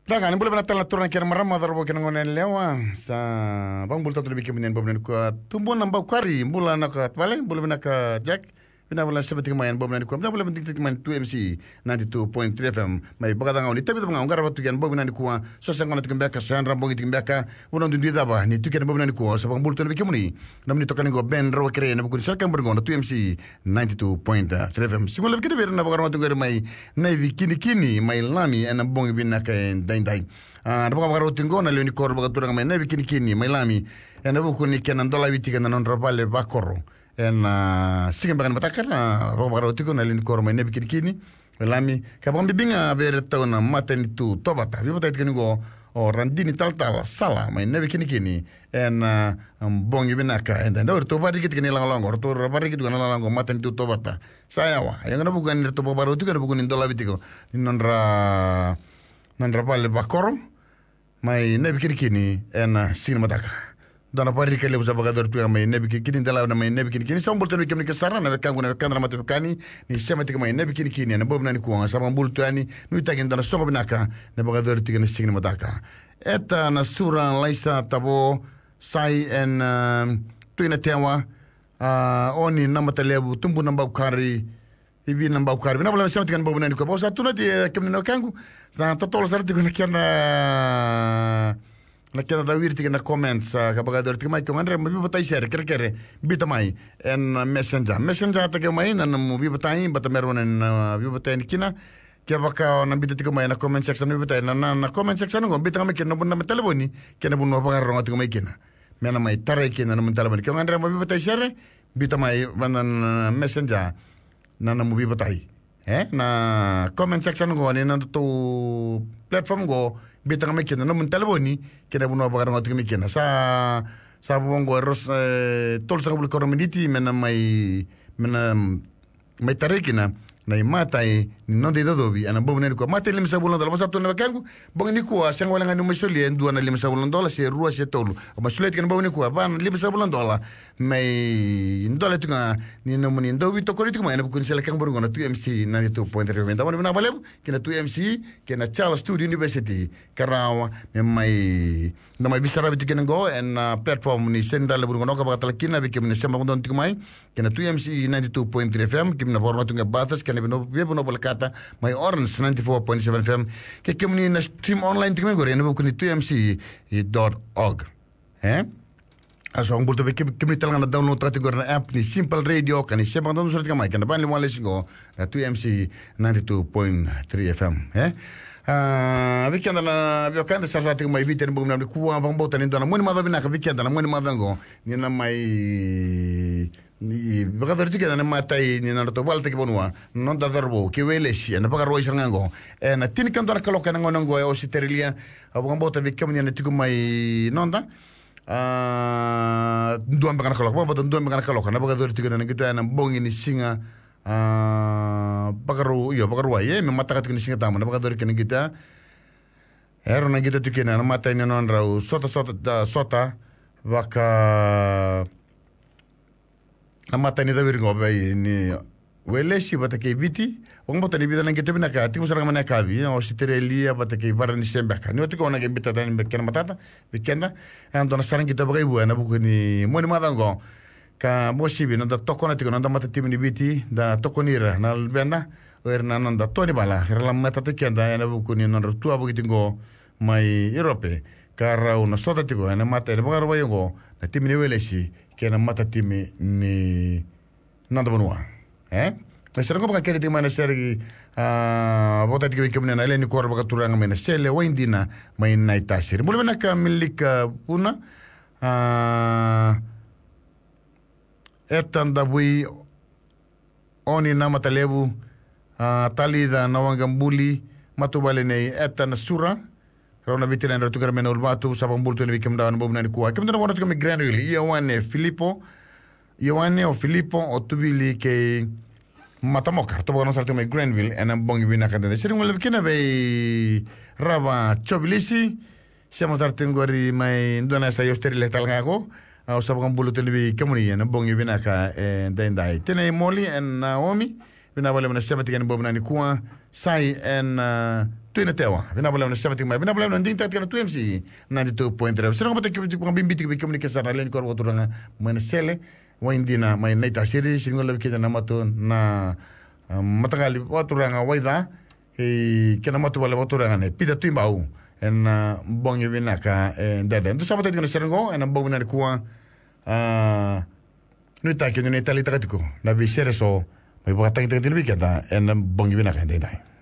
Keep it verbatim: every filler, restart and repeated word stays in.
Raga, ni boleh menatang latur nak kira maram madar bo kena ngonen lewa sa bang bulta tu lebih kemudian bo ku tumbuh nambah kari bulan nak paling boleh nak jack bina boleh seperti main bo ku bina boleh penting main two M C ninety-two point three F M mai baga ngau ni tapi tu ngau ngar batu yan bo bina ku so sang ngona tukang beka san rambo gitu beka unon tu dia ba ni tu kena bo bina ku sa bang bulta lebih kemudian nam ni tokan go ben ro kere na bu sa kan bergono two M C ninety-two point three F M simula lebih kena berna baga tu mai na kini kini mai lami ana bong bina kain dain dain ah dapat baga tinggo na leoni kor baga turang mai na kini kini mai lami ana bu kuni kenan dola witi kan non rapale bakoro en singen bagan batakar na ro baga tinggo na leoni kor mai na kini kini lami kabang bibinga ber tauna maten tu tobata bi botai kini go o randini tal tal sala mai na kini kini en bong bina ka en da to bari kit kini lang lang or to bari kit kana lang maten tu tobata saya wa yang na bukan to baru tu kan bukan dola witi ko non ra nan rapale bakoro mai nebi kini kini en sin mataka dona pari kele busa bagador tu mai nebi kini kini dala na mai nebi kini kini sa bulto kini ke sarana na kangu na kanra mate kani ni sema tik mai nebi kini kini na bob na ni kuanga sa bulto ani nu tagin dona songo binaka na bagador tu kini sin mataka eta na sura laisa tabo sai en tu ina tewa oni na matalebu tumbu na bakari ibi na bakari na bala sema tik bob na ni ko bosa tu na ti kemni na kangu sa totol sarti ko na kiana na kiana da wirti na comments ka bagador ti mai ko andre mo bi batai share kere kere bi tamai en messenger messenger ta ke mai na mo bi batai bata meron en bi batai ni kina ke baka na bi ti ko mai na comment section bi batai na na comment section ngo bi tamai ke no bun na telefoni ke na bun no bagar ronga ti ko mai kina mena mai tare kina na mun telefoni ko andre mo bi batai share bi tamai banan messenger na na mo bi batai eh na comment section go ni na tu platform go bitang me kena no mun telefoni kena buno bagar ngot me kena sa sa bongo ros tol sa bul koromediti mena mai mena mai tarekina na mata e non de dodobi ana bobne ko mate lim sa bulon dola basa tu na kangu bong ni ko sang wala ngani mesuli en duana lim sa bulon dola se rua se tolu o masulet kan bong ni ko ban lim sa bulon dola mai dola tu nga ni no mun ndo wi to ko rit ko mai na ko sel kan burgo na two M C ninety-two point three venta na baleb kena two M C kena Charles Studio University karawa me mai na mai bisara bitu kena go en platform ni senda le burgo no ka batala kina bi kemne sema don tu mai kena two M C ninety-two point three F M kimna borno tu nga batas kena bino bino balkata mai Orange ninety-four point seven F M ke kemni na stream online tu gore na bu ni two M C dot org eh aso ang bulto be kemni talanga na download ta gore na app ni Simple Radio kan ni sema don surat ka mai kan ban le wala singo na two M C ninety-two point three F M eh ah weekend na bio kan sa sa ti mai viten bu na ku bang botan ni dona mo ni ma na ka weekend na mo ni ma dango ni na mai ni bagador tu kena matai ni na to balta ke bonua non da darbo ke wele si na bagar roi sangango e na tin kan dona kaloka na ngonongo e o siterelia abang bota be kam ni na tiku mai non da ah duan bagar kaloka bota duan bagar kaloka na bagador tu kena gitu na bongi ni singa ah bagaru yo bagaru ye me mata kat ni singa tamu na bagador kena kita ero na gitu tu kena na matai ni non rau sota sota sota baka amata ni davir ngo bai ni welesi bata ke biti wong bota ni bida nang kete bina ka ti musara mana ka bi o siterelia bata ke baran semba ka ni otiko na ke bita dan bekena matata bekenda and dona sarang kita bagai bu na buku ni mo ni madango ka mosi bi na da toko na tiko na da mata timi ni biti da toko ni ra na benda er na na da toni bala rela mata te kenda na buku ni na tu abu kitingo mai Europe kara una sota tiko na mata ni bagar bayo go na timi ni welesi kena mata timi ni nanda bonua eh Mesra ko baka kere ti mana sergi ah bota ti ke mena ele ni kor baka turanga mena sele windina mai nai tasir mule mena ka milika puna ah etanda bui oni na matalebu ah talida na wangambuli matubale nei etana sura Rona bitina na tukar mena ulbatu sabang bulto ni bikem dawan bobna ni kuwa. Kem na bona tukam granule. Ioane Filippo. Ioane o Filippo o tubili ke matamoka. To bona sartu me Granville en bongi bina kanda. Sering wala bikina be rava chobilisi. Siamo sartu ngori mai ndona sa yosteri letal ngago. O sabang bulto ni bi kemuni en bongi bina ka dendai. Tene Molly en Naomi. Bina wala mena sema tikan bobna ni kuwa. Sai en tuina tewa. Vina boleh na seventy mai. Vina boleh na ding tat kana tu M C ninety-two point three. Sino ka ki ki bimbi ti komunikasi na len ko wato nga mana sele wa indina mai naita siri singo lebi kita na mato na matagali wato nga waida e kana mato wala wato nga ne pida tu mau en bong vina ka dada. Tu sabata kana serengo en bong vina kuwa ah nuita ki nuita lita katiko. Na bi sere so mai bakatang tang tin bi kata en bong vina ka dai.